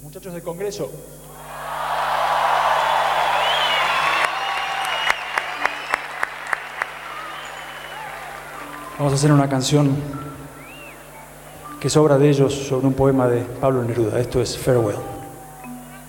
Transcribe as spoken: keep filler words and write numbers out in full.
Los muchachos del Congreso. Vamos a hacer una canción que es obra de ellos sobre un poema de Pablo Neruda. Esto es Farewell.